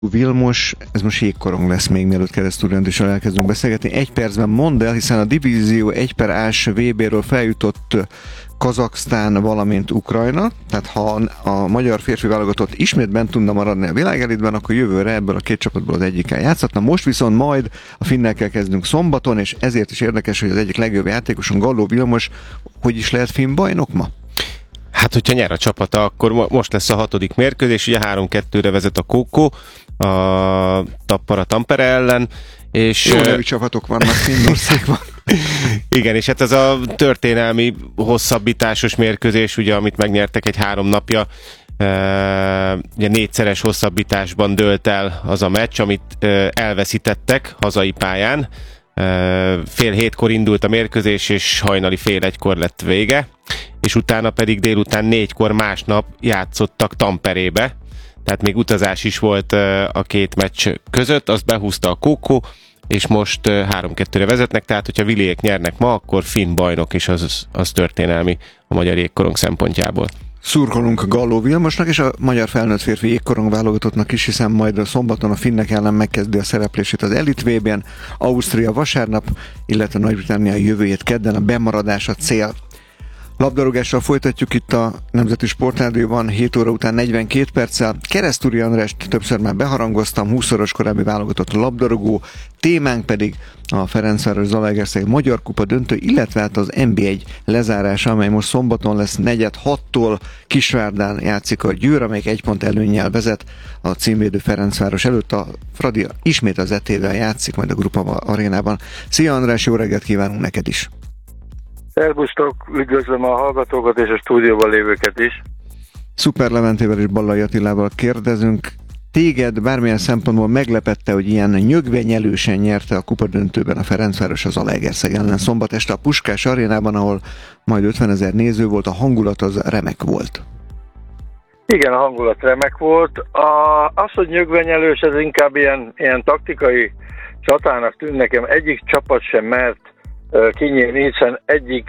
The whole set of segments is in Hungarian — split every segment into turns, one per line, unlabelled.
Vilmos, ez most jégkorong lesz még, mielőtt Keresztúrrendőssel elkezdünk beszélgetni. Egy percben mondd el, hiszen a Divízió 1/A VB-ről feljutott Kazaksztán, valamint Ukrajna, tehát ha a magyar férfi válogatott ismét bent tudna maradni a világelitben, akkor jövőre ebből a két csapatból az egyikkel játszhatna. Most viszont majd a finnekkel kezdünk szombaton, és ezért is érdekes, hogy az egyik legjobb játékosunk, Galló Vilmos, hogy is lehet finn bajnok ma?
Hát, hogyha nyer a csapata, akkor most lesz a 6. mérkőzés, ugye 3-2-re vezet a KK, a Tappara Tampere ellen, és...
Jó nevű csapatok vannak Finnországban.
Igen, és hát ez a történelmi hosszabbításos mérkőzés, ugye, amit megnyertek egy 3 napja, ugye 4-szeres hosszabbításban dőlt el az a meccs, amit elveszítettek hazai pályán. 6:30 indult a mérkőzés, és hajnali 12:30 lett vége, és utána pedig délután 4-kor másnap játszottak Tamperébe, tehát még utazás is volt a két meccs között, azt behúzta a KK, és most 3-2-re vezetnek, tehát hogyha Viliék nyernek ma, akkor finn bajnok, és az történelmi a magyar jégkorong szempontjából.
Szurkolunk Galló Vilmosnak és a magyar felnőtt férfi jégkorong válogatottnak is, hiszen majd a szombaton a finnek ellen megkezdi a szereplését az Elit VB-n, Ausztria vasárnap, illetve Nagy-Britannia jövő kedden, a bemaradás a cél. Labdarúgással folytatjuk itt a Nemzeti Sportrádióban 7 óra után 42 perccel. Keresztúri Andrást többször már beharangoztam, 20-szoros korábbi válogatott labdarúgó, témánk pedig a Ferencváros Zalaegerszeg Magyar Kupa döntő, illetve hát az NB1 lezárása, amely most szombaton lesz 4:06-tól Kisvárdán játszik a Győr, amelyik 1 pont előnnyel vezet a címvédő Ferencváros előtt. A Fradi ismét az ET-vel játszik majd a Grupa arénában. Szia András, jó reggelt kívánunk neked is!
Szervusztok, üdvözlöm a hallgatókat és a stúdióban lévőket is.
Szuper Leventével és Ballai Attilával kérdezünk. Téged bármilyen szempontból meglepette, hogy ilyen nyögvenyelősen nyerte a kupadöntőben a Ferencváros az Zalaegerszeg ellen szombat este a Puskás arénában, ahol majd 50 000 néző volt, a hangulat az remek volt.
Igen, a hangulat remek volt. Az, hogy nyögvenyelős, ez inkább ilyen taktikai csatának tűnt nekem. Egyik csapat sem mert kinyírni, hiszen egyik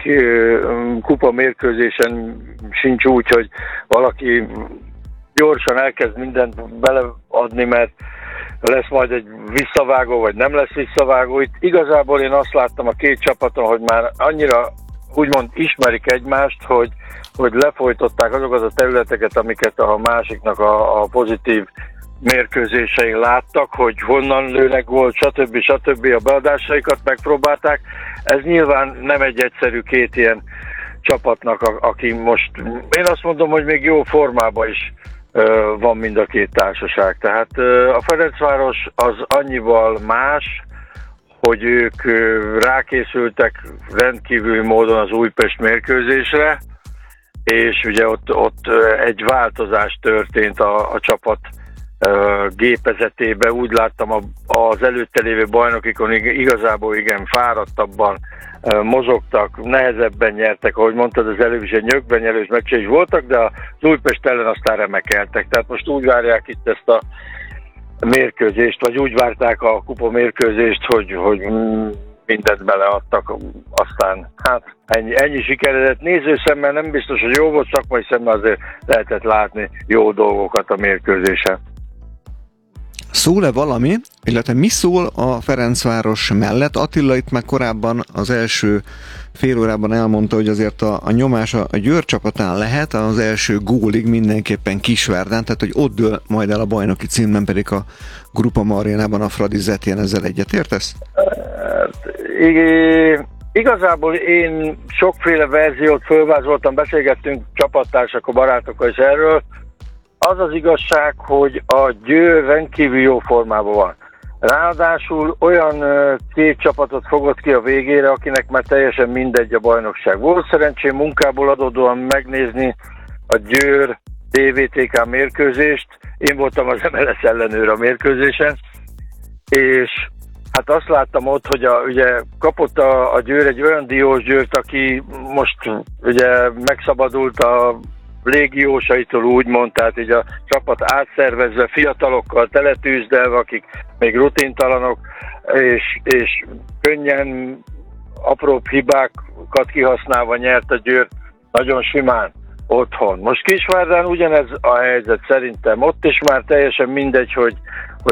kupa mérkőzésen sincs úgy, hogy valaki gyorsan elkezd mindent beleadni, mert lesz majd egy visszavágó, vagy nem lesz visszavágó. Itt igazából én azt láttam a két csapaton, hogy már annyira úgymond ismerik egymást, hogy lefolytották azokat a területeket, amiket a másiknak a pozitív mérkőzésein láttak, hogy honnan lőnek gólt, stb. A beadásaikat megpróbálták. Ez nyilván nem egy egyszerű két ilyen csapatnak, aki most, én azt mondom, hogy még jó formában is van mind a két társaság. Tehát a Ferencváros az annyival más, hogy ők rákészültek rendkívüli módon az Újpest mérkőzésre, és ugye ott egy változás történt a csapat gépezetében. Úgy láttam az előtte lévő bajnokikon igazából igen fáradtabban mozogtak, nehezebben nyertek, ahogy mondtad, az előbb is egy nyögvenyelős meccse is voltak, de az Újpest ellen aztán remekeltek. Tehát most úgy várják itt ezt a mérkőzést, vagy úgy várták a kupa mérkőzést, hogy mindent beleadtak, aztán hát ennyi sikeredett. Nézőszemmel nem biztos, hogy jó volt, szakmai szemmel azért lehetett látni jó dolgokat a mérkőzésen.
Szól-e valami, illetve mi szól a Ferencváros mellett? Attila itt már korábban az első fél órában elmondta, hogy azért a nyomás a Győr csapatán lehet, az első gólig mindenképpen Kisvárdán, tehát hogy ott dől majd el a bajnoki címben, pedig a Grupa arénában a Fradi Zetien. Ezzel egyetértesz?
Igazából én sokféle verziót fölvázoltam, beszélgettünk csapattársak, barátokkal is erről. Az az igazság, hogy a Győr rendkívül jó formában van. Ráadásul olyan két csapatot fogott ki a végére, akinek már teljesen mindegy a bajnokság. Volt szerencsém munkából adódóan megnézni a Győr DVTK mérkőzést. Én voltam az MLS ellenőr a mérkőzésen, és hát azt láttam ott, hogy ugye kapott a Győr egy olyan Diós Győrt, aki most ugye megszabadult a légiósaitól úgymond, tehát így a csapat átszervezve, fiatalokkal teletűzdelve, akik még rutintalanok, és könnyen apróbb hibákat kihasználva nyert a Győr nagyon simán otthon. Most Kisvárdán ugyanez a helyzet szerintem. Ott is már teljesen mindegy,